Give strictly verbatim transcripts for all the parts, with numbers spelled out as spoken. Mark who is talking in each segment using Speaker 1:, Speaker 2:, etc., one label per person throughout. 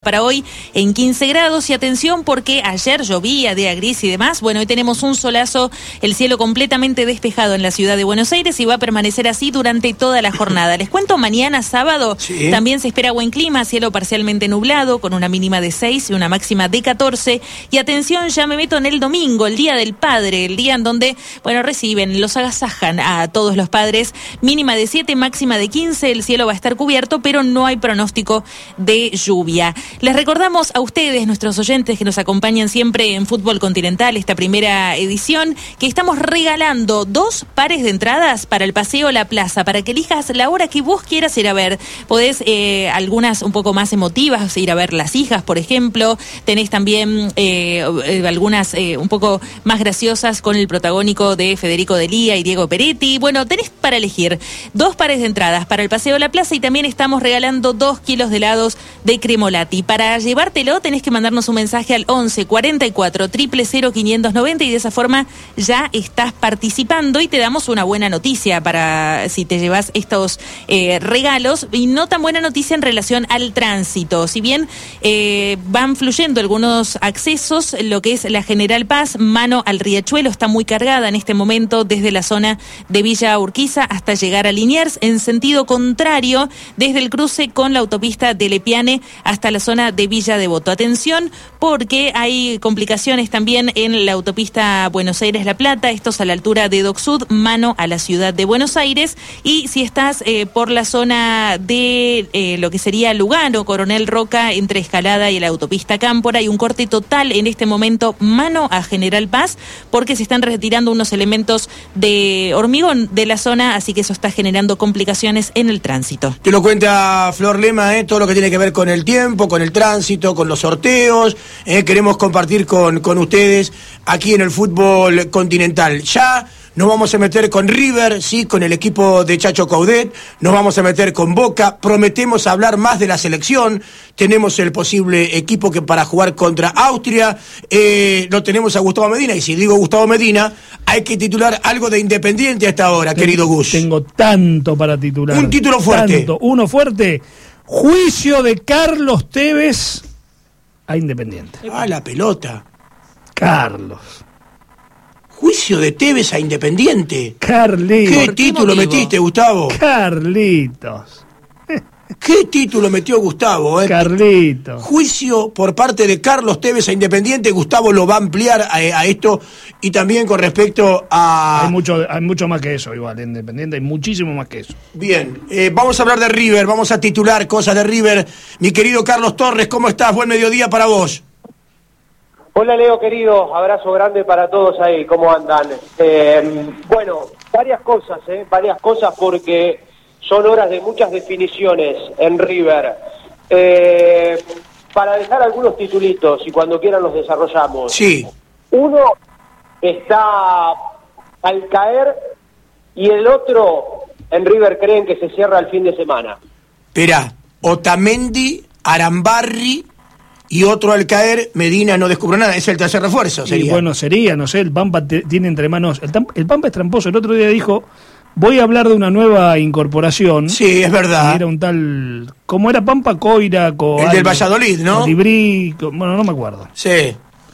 Speaker 1: para hoy en quince grados. Y atención porque ayer llovía, día gris y demás. Bueno, hoy tenemos un solazo, el cielo completamente despejado en la ciudad de Buenos Aires y va a permanecer así durante toda la jornada. Les cuento, mañana sábado sí. también se espera buen clima, cielo parcialmente nublado, con una mínima de seis y una máxima de catorce. Y atención, ya me meto en el domingo, el Día del Padre, el día en donde, bueno, reciben, los agasajan a todos los padres. Mínima de siete, máxima de quince, el cielo va a estar cubierto, pero no hay pronóstico de lluvia. Les recordamos a ustedes, nuestros oyentes que nos acompañan siempre en Fútbol Continental, esta primera edición, que estamos regalando dos pares de entradas para el Paseo La Plaza, para que elijas la hora que vos quieras ir a ver. Podés, eh, algunas un poco más emotivas, ir a ver Las Hijas, por ejemplo. Tenés también eh, algunas eh, un poco más graciosas con el protagónico de Federico Delía y Diego Peretti. Bueno, tenés para elegir dos pares de entradas para el Paseo La Plaza y también estamos regalando dos kilos de helados de Cremolati. Para llevártelo tenés que mandarnos un mensaje al once cuarenta y cuatro cero cero cero quinientos noventa y de esa forma ya estás participando y te damos una buena noticia para si te llevas estos eh, regalos. Y no tan buena noticia en relación al tránsito. Si bien eh, van fluyendo algunos accesos, lo que es la General Paz, mano al Riachuelo, está muy cargada en este momento desde la zona de Villa Urquiza hasta llegar a Liniers. En sentido contrario, desde el cruce con la autopista de Lepiane hasta la zona de Villa Devoto. Atención, porque hay complicaciones también en la autopista Buenos Aires-La Plata, estos a la altura de Dock Sud, mano a la ciudad de Buenos Aires. Y si estás eh, por la zona de eh, lo que sería Lugano, Coronel Roca, entre Escalada y la autopista Cámpora, hay un corte total en este momento, mano a General Paz, porque se están retirando unos elementos de hormigón de la zona, así que eso está generando complicaciones en el tránsito.
Speaker 2: Te lo cuenta Flor Lema, ¿eh? Todo lo que tiene que ver con el tiempo, con el tránsito, con los sorteos. ¿eh? Queremos compartir con, con ustedes aquí en el Fútbol Continental. Ya nos vamos a meter con River, sí, con el equipo de Chacho Coudet, nos vamos a meter con Boca, prometemos hablar más de la selección, tenemos el posible equipo que para jugar contra Austria, eh, lo tenemos a Gustavo Medina, y si digo Gustavo Medina, hay que titular algo de Independiente a esta hora,
Speaker 3: tengo,
Speaker 2: querido Gus.
Speaker 3: Tengo tanto para titular.
Speaker 2: Un título fuerte.
Speaker 3: Tanto, uno fuerte, juicio de Carlos Tevez a Independiente.
Speaker 2: Ah, la pelota.
Speaker 3: Carlos.
Speaker 2: Juicio de Tevez a Independiente.
Speaker 3: Carlitos.
Speaker 2: ¿Qué título
Speaker 1: motivo?
Speaker 2: metiste, Gustavo?
Speaker 3: Carlitos.
Speaker 2: ¿Qué título metió Gustavo? Eh?
Speaker 3: Carlitos.
Speaker 2: Juicio por parte de Carlos Tevez a Independiente. Gustavo lo va a ampliar a, a esto y también con respecto a...
Speaker 3: Hay mucho, hay mucho más que eso, igual, en Independiente hay muchísimo más que eso.
Speaker 2: Bien, eh, vamos a hablar de River, vamos a titular cosas de River. Mi querido Carlos Torres, ¿cómo estás? Buen mediodía para vos.
Speaker 4: Hola Leo querido, abrazo grande para todos ahí, ¿cómo andan? Eh, bueno, varias cosas, ¿eh? Varias cosas porque son horas de muchas definiciones en River. Eh, para dejar algunos titulitos y cuando quieran los desarrollamos.
Speaker 2: Sí.
Speaker 4: Uno está al caer y el otro en River creen que se cierra el fin de semana.
Speaker 2: Esperá, Otamendi, Arambarri... Y otro al caer, Medina no descubrió nada, es el tercer refuerzo, sería.
Speaker 3: Y bueno, sería, no sé, el Pampa te, tiene entre manos, el, el Pampa es tramposo, el otro día dijo, voy a hablar de una nueva incorporación.
Speaker 2: Sí, es verdad.
Speaker 3: Era un tal, ¿cómo era Pampa? Coira, Co,
Speaker 2: el del Valladolid, ¿no?
Speaker 3: Librí, bueno, no me acuerdo.
Speaker 2: Sí.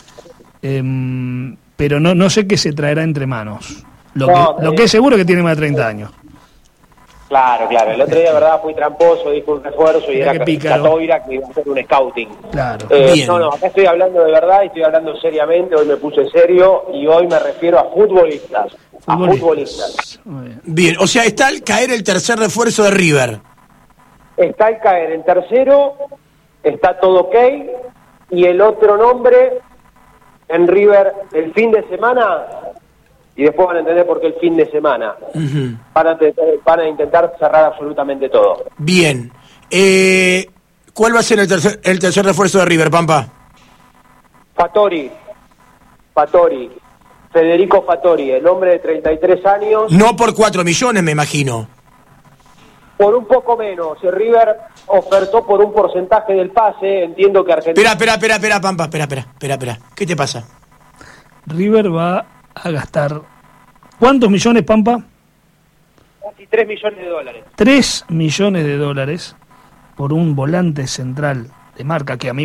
Speaker 3: Eh, pero no, no sé qué se traerá entre manos. Lo,
Speaker 4: no,
Speaker 3: que, lo que es seguro que tiene más de treinta años.
Speaker 4: Claro, claro. El otro día, de verdad, fui tramposo, dijo un refuerzo y
Speaker 3: Mira
Speaker 4: era
Speaker 3: Catoira
Speaker 4: que iba a hacer un scouting.
Speaker 3: Claro.
Speaker 4: Eh,
Speaker 2: Bien.
Speaker 4: no, no, acá estoy hablando de verdad y estoy hablando seriamente. Hoy me puse serio y hoy me refiero a futbolistas. A
Speaker 3: Futbolistas.
Speaker 4: futbolistas.
Speaker 3: Muy bien.
Speaker 2: Bien, o sea, está al caer el tercer refuerzo de River.
Speaker 4: Está el caer en tercero, está todo ok, y el otro nombre en River el fin de semana, y después van a entender por qué el fin de semana.
Speaker 2: Uh-huh.
Speaker 4: Van a, van a intentar cerrar absolutamente todo.
Speaker 2: Bien. Eh, ¿Cuál va a ser el tercer, el tercer refuerzo de River, Pampa?
Speaker 4: Fattori. Fattori. Federico Fattori, el hombre de treinta y tres años.
Speaker 2: No por cuatro millones, me imagino.
Speaker 4: Por un poco menos. El River ofertó por un porcentaje del pase. Entiendo que Argentina...
Speaker 2: Espera, espera, espera, espera, Pampa, espera, espera, espera, espera. ¿Qué te pasa?
Speaker 3: River va a gastar, ¿cuántos millones, Pampa?
Speaker 4: Casi tres millones de dólares.
Speaker 3: tres millones de dólares por un volante central de marca que a mí